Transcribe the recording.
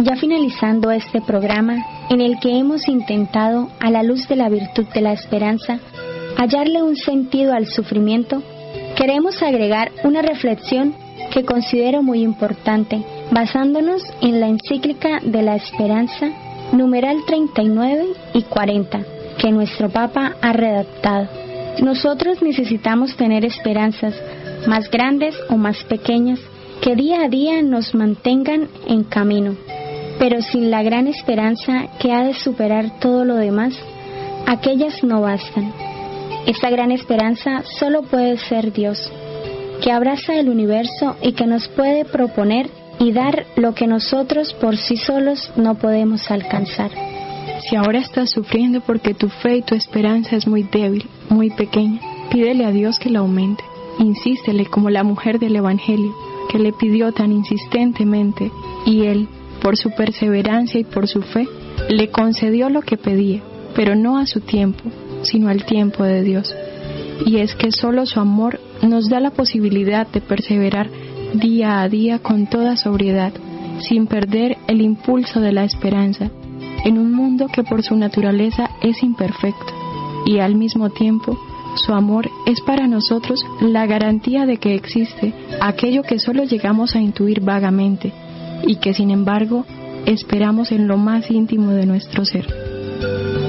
Ya finalizando este programa, en el que hemos intentado, a la luz de la virtud de la esperanza, hallarle un sentido al sufrimiento, queremos agregar una reflexión que considero muy importante, basándonos en la encíclica de la esperanza, numeral 39 y 40, que nuestro Papa ha redactado. Nosotros necesitamos tener esperanzas, más grandes o más pequeñas, que día a día nos mantengan en camino. Pero sin la gran esperanza que ha de superar todo lo demás, aquellas no bastan. Esta gran esperanza solo puede ser Dios, que abraza el universo y que nos puede proponer y dar lo que nosotros por sí solos no podemos alcanzar. Si ahora estás sufriendo porque tu fe y tu esperanza es muy débil, muy pequeña, pídele a Dios que la aumente. Insístele como la mujer del Evangelio, que le pidió tan insistentemente, y Él, por su perseverancia y por su fe, le concedió lo que pedía, pero no a su tiempo, sino al tiempo de Dios. Y es que solo su amor nos da la posibilidad de perseverar día a día con toda sobriedad, sin perder el impulso de la esperanza, en un mundo que por su naturaleza es imperfecto, y al mismo tiempo, su amor es para nosotros la garantía de que existe aquello que solo llegamos a intuir vagamente, y que sin embargo esperamos en lo más íntimo de nuestro ser.